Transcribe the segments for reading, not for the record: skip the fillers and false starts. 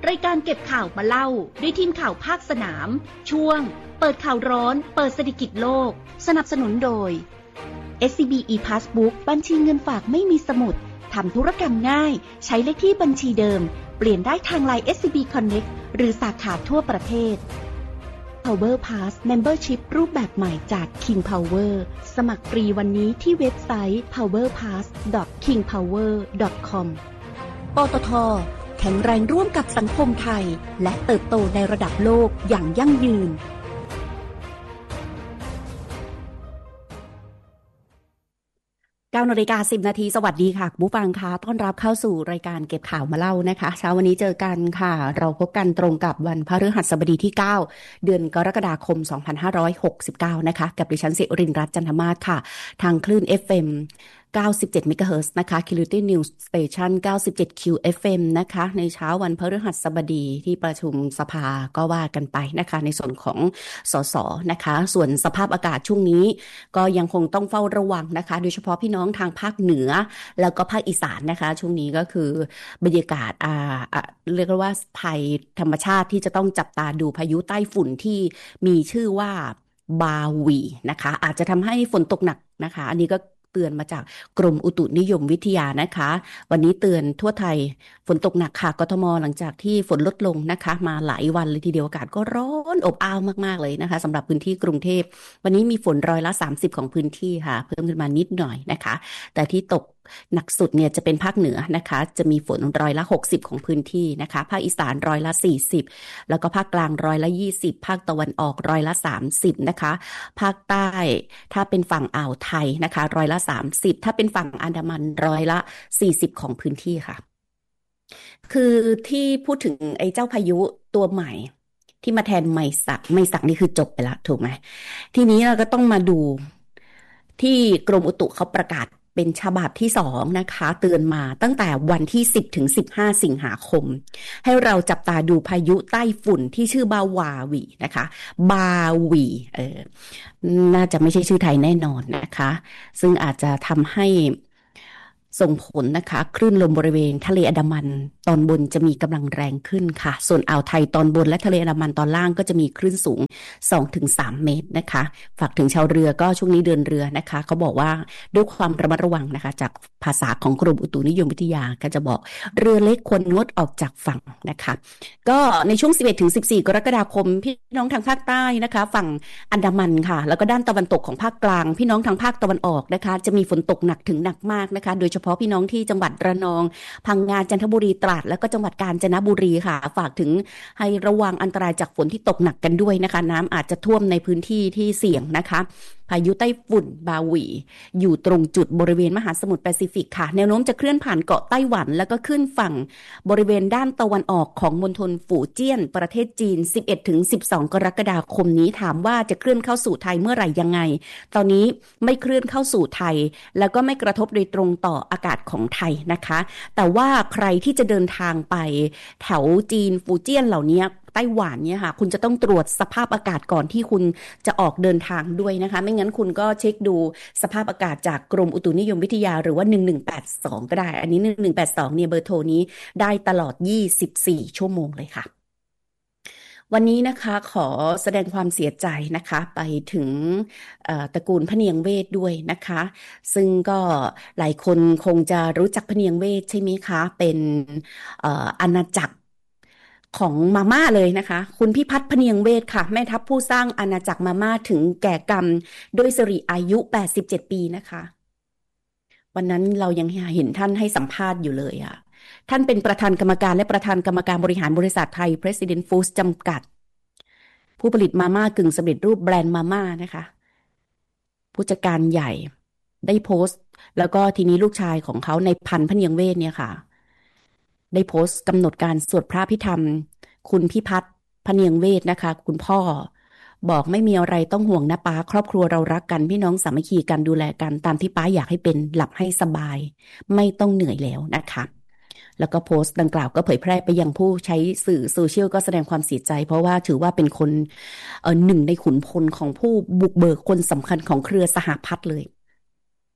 รายการเก็บข่าวมาเล่าด้วยทีมข่าวภาคสนามช่วงเปิดข่าวร้อนเปิดเศรษฐกิจโลกสนับสนุนโดย SCB ePassbook บัญชีเงินฝากไม่มีสมุดทำธุรกรรมง่ายใช้เลขที่บัญชีเดิมเปลี่ยนได้ทาง LINE SCB Connect หรือสาขาทั่วประเทศ Power Pass Membership รูปแบบใหม่จาก King Power สมัครฟรีวันนี้ที่เว็บไซต์ powerpass.kingpower.com ปตท.แข็งแรงร่วมกับสังคมไทยและเติบโตในระดับโลกอย่างยั่งยืน9 นาฬิกา 10 นาทีสวัสดีค่ะผู้ฟังคะต้อนรับเข้าสู่รายการเก็บข่าวมาเล่านะคะเช้าวันนี้เจอกันค่ะเราพบกันตรงกับวันพฤหัสบดีที่9เดือนกรกฎาคม2569นะคะกับดิฉันศิรินทร์รัตน์จันทมาศค่ะทางคลื่น FM 97 เมกะเฮิรตซ์นะคะ Quality News Station 97 QFM นะคะในเช้าวันพฤหัสบดีที่ประชุมสภาก็ว่ากันไปนะคะในส่วนของสสนะคะส่วนสภาพอากาศช่วงนี้ก็ยังคงต้องเฝ้าระวังนะคะโดยเฉพาะพี่น้องทางภาคเหนือแล้วก็ภาคอีสานนะคะช่วงนี้ก็คือบรรยากาศเรียกว่าภัยธรรมชาติที่จะต้องจับตาดูพายุใต้ฝุ่นที่มีชื่อว่าบาวีนะคะอาจจะทำให้ฝนตกหนักนะคะอันนี้ก็เตือนมาจากกรมอุตุนิยมวิทยานะคะวันนี้เตือนทั่วไทยฝนตกหนักค่ะกทมหลังจากที่ฝนลดลงนะคะมาหลายวันเลยทีเดียวอากาศก็ร้อนอบอ้าวมากๆเลยนะคะสำหรับพื้นที่กรุงเทพวันนี้มีฝน30%ของพื้นที่ค่ะเพิ่มขึ้นมานิดหน่อยนะคะแต่ที่ตกหนักสุดเนี่ยจะเป็นภาคเหนือนะคะจะมีฝน60%ของพื้นที่นะคะภาคอีสาน40%แล้วก็ภาคกลาง20%ภาคตะวันออก30%นะคะภาคใต้ถ้าเป็นฝั่งอ่าวไทยนะคะ30%ถ้าเป็นฝั่งอันดามัน40%ของพื้นที่ค่ะคือที่พูดถึงไอ้เจ้าพายุตัวใหม่ที่มาแทนไมสักนี่คือจบไปละถูกไหมทีนี้เราก็ต้องมาดูที่กรมอุตุเขาประกาศเป็นฉบับที่2นะคะเตือนมาตั้งแต่วันที่10 ถึง 15 สิงหาคมให้เราจับตาดูพายุใต้ฝุ่นที่ชื่อบาวาวีนะคะบาวีน่าจะไม่ใช่ชื่อไทยแน่นอนนะคะซึ่งอาจจะทำให้ส่งผลนะคะคลื่นลมบริเวณทะเลอันดามันตอนบนจะมีกำลังแรงขึ้นค่ะส่วนอ่าวไทยตอนบนและทะเลอันดามันตอนล่างก็จะมีคลื่นสูง 2-3 เมตรนะคะฝากถึงชาวเรือก็ช่วงนี้เดินเรือนะคะเขาบอกว่าด้วยความระมัดระวังนะคะจากภาษาของกรมอุตุนิยมวิทยาก็จะบอกเรือเล็กควรงดออกจากฝั่งนะคะก็ในช่วง 11-14 กรกฎาคมพี่น้องทางภาคใต้นะคะฝั่งอันดามันค่ะแล้วก็ด้านตะวันตกของภาคกลางพี่น้องทางภาคตะวันออกนะคะจะมีฝนตกหนักถึงหนักมากนะคะโดยเฉพาะพี่น้องที่จังหวัดระนองพังงาจันทบุรีตราดแล้วก็จังหวัดกาญจนบุรีค่ะฝากถึงให้ระวังอันตรายจากฝนที่ตกหนักกันด้วยนะคะน้ำอาจจะท่วมในพื้นที่ที่เสี่ยงนะคะพายุไต้ฝุ่นบาวีอยู่ตรงจุดบริเวณมหาสมุทรแปซิฟิกค่ะแนวโน้มจะเคลื่อนผ่านเกาะไต้หวันแล้วก็ขึ้นฝั่งบริเวณด้านตะวันออกของมณฑลฝูเจี้ยนประเทศจีน 11-12 กรกฎาคมนี้ถามว่าจะเคลื่อนเข้าสู่ไทยเมื่อไหร่ยังไงตอนนี้ไม่เคลื่อนเข้าสู่ไทยแล้วก็ไม่กระทบโดยตรงต่ออากาศของไทยนะคะแต่ว่าใครที่จะเดินทางไปแถวจีนฟูเจี้ยนเหล่านี้ไต้หวันเนี่ยค่ะคุณจะต้องตรวจสภาพอากาศก่อนที่คุณจะออกเดินทางด้วยนะคะไม่งั้นคุณก็เช็คดูสภาพอากาศจากกรมอุตุนิยมวิทยาหรือว่า1182ก็ได้อันนี้1182เนี่ยเบอร์โทรนี้ได้ตลอด24ชั่วโมงเลยค่ะวันนี้นะคะขอแสดงความเสียใจนะคะไปถึงตระกูลพะเนียงเวทด้วยนะคะซึ่งก็หลายคนคงจะรู้จักพะเนียงเวทใช่ไหมคะเป็นอาณาจักรของมาม่าเลยนะคะคุณพิพัฒน์พะเนียงเวทค่ะแม่ทัพผู้สร้างอาณาจักรมาม่าถึงแก่กรรมด้วยสิริอายุ87ปีนะคะวันนั้นเรายังเห็นท่านให้สัมภาษณ์อยู่เลยอ่ะท่านเป็นประธานกรรมการและประธานกรรมการบริหารบริษัทไทย President Foods จำกัดผู้ผลิตมาม่ากึ่งสำเร็จรูปแบรนด์มาม่านะคะผู้จัดการใหญ่ได้โพสต์แล้วก็ทีนี้ลูกชายของเขาในพันธุ์พะเนียงเวทเนี่ยค่ะได้โพสต์กำหนดการสวดพระพิธรรมคุณพิพัฒน์พะเนียงเวทนะคะคุณพ่อบอกไม่มีอะไรต้องห่วงนะป้าครอบครัวเรารักกันพี่น้องสามัคคีกันดูแลกันตามที่ป้าอยากให้เป็นหลับให้สบายไม่ต้องเหนื่อยแล้วนะคะแล้วก็โพสต์ดังกล่าวก็เผยแพร่ไปยังผู้ใช้สื่อโซเชียลก็แสดงความเสียใจเพราะว่าถือว่าเป็นคนหนึ่งในขุนพลของผู้บุกเบิกคนสำคัญของเครือสหพัฒน์เลย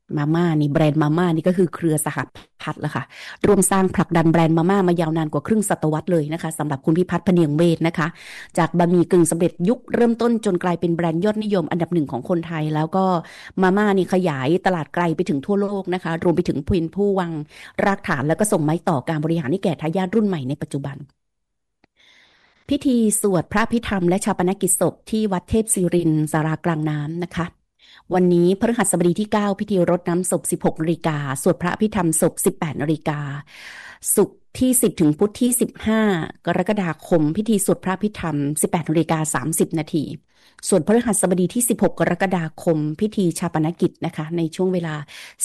มาม่านี่แบรนด์มาม่านี่ก็คือเครือสหพัฒน์แล้วค่ะร่วมสร้างผลักดันแบรนด์มาม่ามายาวนานกว่าครึ่งศตวรรษเลยนะคะสำหรับคุณพิพัฒน์พเนียงเวทนะคะจากบะหมี่กึ่งสำเร็จยุคเริ่มต้นจนกลายเป็นแบรนด์ยอดนิยมอันดับหนึ่งของคนไทยแล้วก็มาม่านี่ขยายตลาดไกลไปถึงทั่วโลกนะคะรวมไปถึงผู้วางรากฐานแล้วก็ส่งไม้ต่อการบริหารให้แก่ทายาทรุ่นใหม่ในปัจจุบัน พิธีสวดพระพิธรรมและชาปนกิจศพที่วัดเทพศิรินทร์ศาลากลางน้ำนะคะวันนี้พฤหัสบดีที่9พิธีรดน้ำศพ16นาฬิกาสวดพระพิธรรมศพ18นาฬิกาศุกร์ที่10ถึงพุธที่15กรกฎาคมพิธีสวดพระพิธรรม18นาฬิกา30นาทีส่วนพฤหัสบดีที่16กรกฎาคมพิธีชาปนกิจนะคะในช่วงเวลา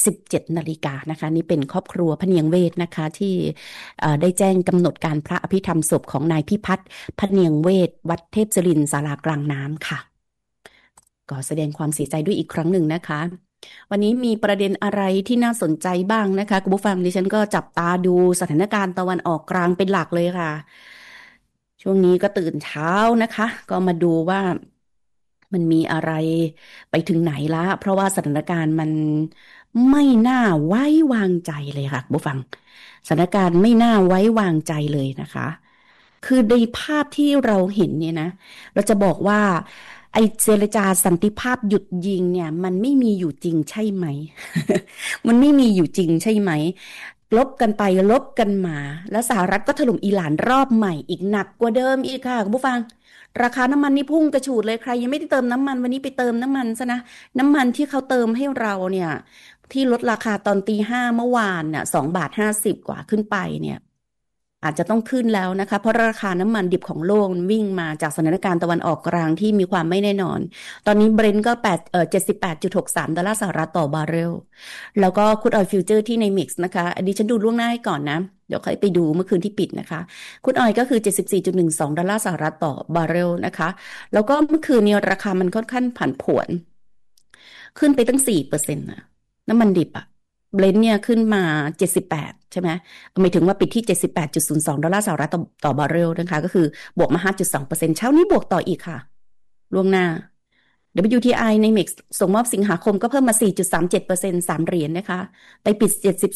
17นาฬิกานะคะนี่เป็นครอบครัวพเนียงเวทนะคะที่ได้แจ้งกำหนดการพระอภิธรรมศพของนายพิพัฒน์พเนียงเวทวัดเทพศิรินทร์ศาลากลางน้ำค่ะก็แสดงความเสียใจด้วยอีกครั้งหนึ่งนะคะวันนี้มีประเด็นอะไรที่น่าสนใจบ้างนะคะคุณผู้ฟังดิฉันก็จับตาดูสถานการณ์ตะวันออกกลางเป็นหลักเลยค่ะช่วงนี้ก็ตื่นเช้านะคะก็มาดูว่ามันมีอะไรไปถึงไหนละเพราะว่าสถานการณ์มันไม่น่าไว้วางใจเลยค่ะคุณผู้ฟังสถานการณ์ไม่น่าไว้วางใจเลยนะคะคือในภาพที่เราเห็นเนี่ยนะเราจะบอกว่าไอ้เจรจาสันติภาพหยุดยิงเนี่ยมันไม่มีอยู่จริงใช่ไหม มันไม่มีอยู่จริงใช่ไหมลบกันไปลบกันมาแล้วสหรัฐก็ถล่มอิหร่านรอบใหม่อีกหนักกว่าเดิมอีกค่ะคุณผู้ฟังราคาน้ำมันนี่พุ่งกระฉูดเลยใครยังไม่ได้เติมน้ำมันวันนี้ไปเติมน้ำมันซะนะน้ำมันที่เขาเติมให้เราเนี่ยที่ลดราคาตอนตี 5เมื่อวานเนี่ย2.50 บาทกว่าขึ้นไปเนี่ยอาจจะต้องขึ้นแล้วนะคะเพราะราคาน้ำมันดิบของโลกมันวิ่งมาจากสถานการณ์ตะวันออกกลางที่มีความไม่แน่นอนตอนนี้เบรนท์ก็78.63 ดอลลาร์สหรัฐต่อบาร์เรล แล้วก็ครูดออยล์ฟิวเจอร์ที่ในมิกซ์นะคะอันนี้ฉันดูล่วงหน้าให้ก่อนนะเดี๋ยวค่อยไปดูเมื่อคืนที่ปิดนะคะครูดออยล์ก็คือ74.12 ดอลลาร์สหรัฐต่อบาร์เรลนะคะแล้วก็เมื่อคืนนี้ราคามันค่อนข้างผันผวนขึ้นไปตั้ง4%นะน้ำมันดิบอะเบลนด์เนี่ยขึ้นมา78ใช่ไหมหมายถึงว่าปิดที่78.02 ดอลลาร์สหรัฐต่อบาร์เรลนะคะก็คือบวกมา5.2%เช้านี้บวกต่ออีกค่ะล่วงหน้า WTI ใน MEX ส่งมอบสิงหาคมก็เพิ่มมา4.37% 3 เหรียญนะคะไปปิด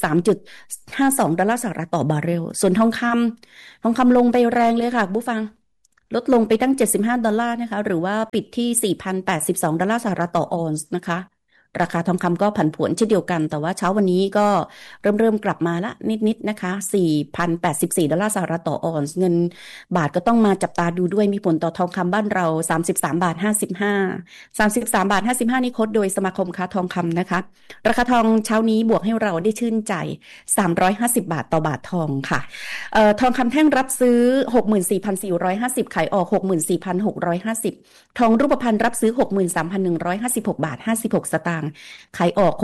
73.52 ดอลลาร์สหรัฐต่อบาร์เรลส่วนทองคำลงไปแรงเลยค่ะผู้ฟังลดลงไปตั้ง75 ดอลลาร์นะคะหรือว่าปิดที่4,082 ดอลลาร์สหรัฐต่อออนซ์นะคะราคาทองคำก็ผันผวนเช่นเดียวกันแต่ว่าเช้าวันนี้ก็เริ่มกลับมาละนิดนะคะ4,084 ดอลลาร์สหรัฐต่อออนซ์เงินบาทก็ต้องมาจับตาดูด้วยมีผลต่อทองคำบ้านเรา33.55 33.55นี่โค้ดโดยสมาคมค้าทองคำนะคะราคาทองเช้านี้บวกให้เราได้ชื่นใจ350 บาทต่อบาททองค่ะทองคำแท่งรับซื้อ 64,450 ขายออก 64,650 ทองรูปพรรณรับซื้อ 63,156 บาท56 สตางค์ขายออก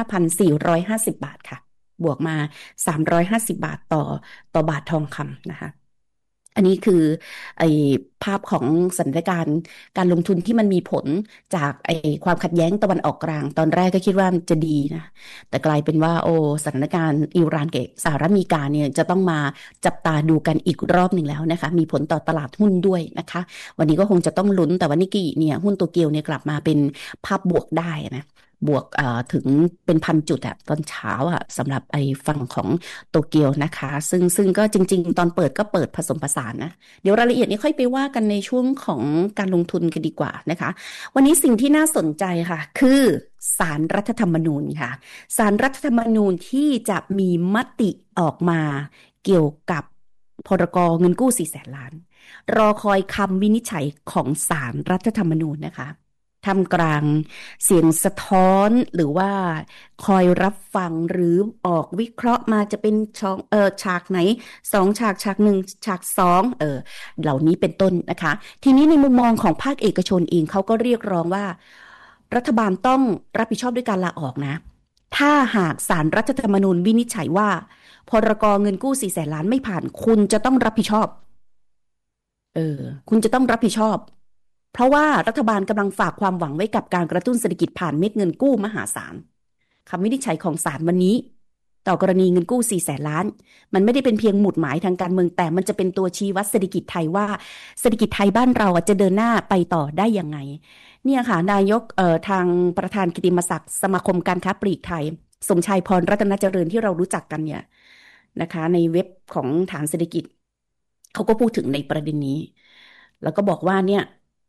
65,450 บาทค่ะบวกมา350 บาทต่อบาททองคำนะคะอันนี้คือไอ้ภาพของสถานการณ์การลงทุนที่มันมีผลจากไอ้ความขัดแย้งตะวันออกกลางตอนแรกก็คิดว่ามันจะดีนะแต่กลายเป็นว่าสถานการณ์อิหร่านกับสหรัฐอเมริกาเนี่ยจะต้องมาจับตาดูกันอีกรอบหนึ่งแล้วนะคะมีผลต่อตลาดหุ้นด้วยนะคะวันนี้ก็คงจะต้องลุ้นแต่วันนิกกี้เนี่ยหุ้นโตเกียวเนี่ยกลับมาเป็นภาพบวกได้นะบวกถึงเป็น1,000 จุดอะตอนเช้าอะสำหรับไอ้ฝั่งของโตเกียวนะคะซึ่งก็จริงๆตอนเปิดก็เปิดผสมผสานนะเดี๋ยวรายละเอียดนี้ค่อยไปว่ากันในช่วงของการลงทุนกันดีกว่านะคะวันนี้สิ่งที่น่าสนใจค่ะคือศาลรัฐธรรมนูญค่ะศาลรัฐธรรมนูญที่จะมีมติออกมาเกี่ยวกับพรกเงินกู้400,000 ล้านรอคอยคำวินิจฉัยของศาลรัฐธรรมนูญนะคะท่ามกลางเสียงสะท้อนหรือว่าคอยรับฟังหรือออกวิเคราะห์มาจะเป็นฉากไหน2 ฉาก 1ฉาก 2เหล่านี้เป็นต้นนะคะทีนี้ในมุมมองของภาคเอกชนเองเขาก็เรียกร้องว่ารัฐบาลต้องรับผิดชอบด้วยการลาออกนะถ้าหากศาลรัฐธรรมนูญวินิจฉัยว่าพรกเงินกู้400,000 ล้านไม่ผ่านคุณจะต้องรับผิดชอบคุณจะต้องรับผิดชอบเพราะว่ารัฐบาลกำลังฝากความหวังไว้กับการกระตุ้นเศรษฐกิจผ่านเม็ดเงินกู้มหาศาลคำวินิจฉัยของศาลวันนี้ต่อกรณีเงินกู้400,000 ล้านมันไม่ได้เป็นเพียงหมุดหมายทางการเมืองแต่มันจะเป็นตัวชี้วัดเศรษฐกิจไทยว่าเศรษฐกิจไทยบ้านเราจะเดินหน้าไปต่อได้ยังไงเนี่ยค่ะนายกทางประธานกิตติมศักดิ์สมาคมการค้าปลีกไทยสมชายพรรัตนเจริญที่เรารู้จักกันเนี่ยนะคะในเว็บของฐานเศรษฐกิจเขาก็พูดถึงในประเด็นนี้แล้วก็บอกว่าเนี่ย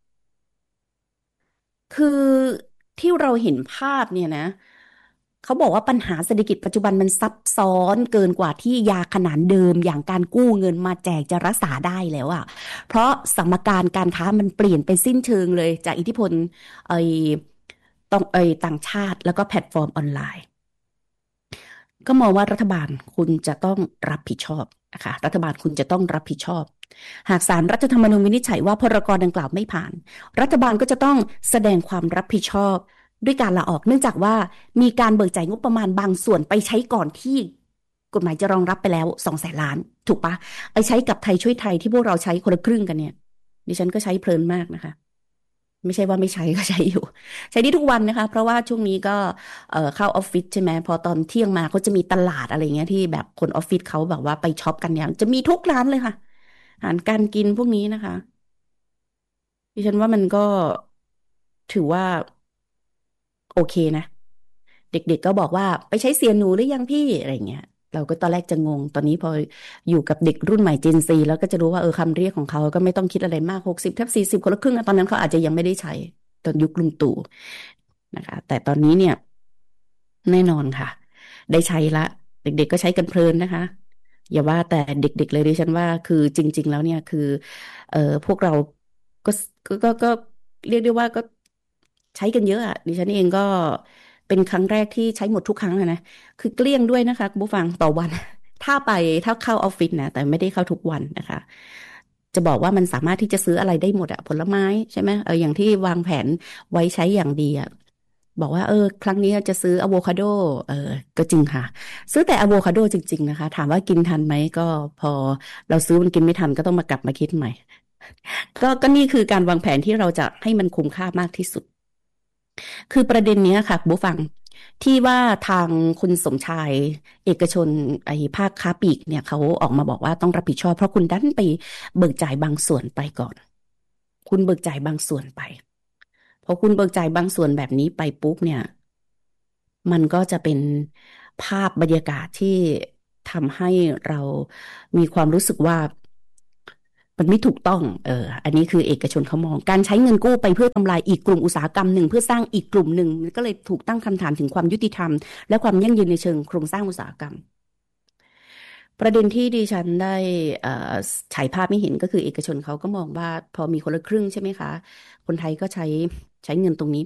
คือที่เราเห็นภาพเนี่ยนะเขาบอกว่าปัญหาเศรษฐกิจปัจจุบันมันซับซ้อนเกินกว่าที่ยาขนานเดิมอย่างการกู้เงินมาแจกจะรักษาได้แล้วอ่ะเพราะสมการการค้ามันเปลี่ยนไปสิ้นเชิงเลยจากอิทธิพลไอ้ต่างชาติแล้วก็แพลตฟอร์มออนไลน์ ก็มองว่ารัฐบาลคุณจะต้องรับผิดชอบนะคะรัฐบาลคุณจะต้องรับผิดชอบหากศาลรัฐธรรมนูญวินิจฉัยว่าพรกดังกล่าวไม่ผ่านรัฐบาลก็จะต้องแสดงความรับผิดชอบด้วยการลาออกเนื่องจากว่ามีการเบิกจ่ายงบประมาณบางส่วนไปใช้ก่อนที่กฎหมายจะรองรับไปแล้ว200,000 ล้านถูกปะไอ้ใช้กับไทยช่วยไทยที่พวกเราใช้คนละครึ่งกันเนี่ยดิฉันก็ใช้เพลินมากนะคะไม่ใช่ว่าไม่ใช้ก็ใช้อยู่ใช้ได้ทุกวันนะคะเพราะว่าช่วงนี้ก็เข้าออฟฟิศใช่ไหมพอตอนเที่ยงมาเขาจะมีตลาดอะไรเงี้ยที่แบบคนออฟฟิศเขาแบบว่าไปช็อปกันเนี่ยจะมีทุกร้านเลยค่ะอาหารการกินพวกนี้นะคะดิฉันว่ามันก็ถือว่าโอเคนะเด็กๆก็บอกว่าไปใช้เสียหนูหรือยังพี่อะไรเงี้ยเราก็ตอนแรกจะงงตอนนี้พออยู่กับเด็กรุ่นใหม่เจนซีแล้วก็จะรู้ว่าคำเรียกของเขาก็ไม่ต้องคิดอะไรมาก60/40คนละครึ่งอะตอนนั้นเขาอาจจะยังไม่ได้ใช้ตอนยุคลุงตู่นะคะแต่ตอนนี้เนี่ย แน่นอนค่ะได้ใช้ละเด็กๆก็ใช้กันเพลินนะคะอย่าว่าแต่เด็กๆเลยดิฉันว่าคือจริงๆแล้วเนี่ยคือพวกเราก็ก็เรียกได้ว่าก็ใช้กันเยอะอ่ะดิฉันเองก็เป็นครั้งแรกที่ใช้หมดทุกครั้งอะนะคือเกลี้ยงด้วยนะคะคุณผู้ฟังต่อวันถ้าไปถ้าเข้าออฟฟิศนะแต่ไม่ได้เข้าทุกวันนะคะจะบอกว่ามันสามารถที่จะซื้ออะไรได้หมดอะผลไม้ใช่ไหมอย่างที่วางแผนไว้ใช้อย่างดีอะ บอกว่าครั้งนี้จะซื้ออะโวคาโดเออก็จริงค่ะซื้อแต่อะโวคาโดจริงๆนะคะถามว่ากินทันไหมก็พอเราซื้อมันกินไม่ทันก็ต้องมากลับมาคิดใหม่ก็นี่คือการวางแผนที่เราจะให้มันคุ้มค่ามากที่สุดคือประเด็นเนี้ยค่ะคุณผู้ฟังที่ว่าทางคุณสมชายเอกชนไอ้ภาคค้าปลีกเนี่ยเขาออกมาบอกว่าต้องรับผิดชอบเพราะคุณดันไปเบิกจ่ายบางส่วนไปก่อนคุณเบิกจ่ายบางส่วนไปพอคุณเบิกจ่ายบางส่วนแบบนี้ไปปุ๊บเนี่ย มันก็จะเป็นภาพบรรยากาศที่ทำให้เรามีความรู้สึกว่ามันไม่ถูกต้องอันนี้คือเอกชนเขามองการใช้เงินกู้ไปเพื่อทำลายอีกกลุ่มอุตสาหกรรมหนึ่งเพื่อสร้างอีกกลุ่มหนึ่งมันก็เลยถูกตั้งคำถามถึงความยุติธรรมและความยั่งยืนในเชิงโครงสร้างอุตสาหกรรมประเด็นที่ดิฉันได้เอ่อฉายภาพไม่เห็นก็คือเอกชนเขาก็มองว่าพอมีคนละครึ่งใช่ไหมคะคนไทยก็ใช้เงินตรงนี้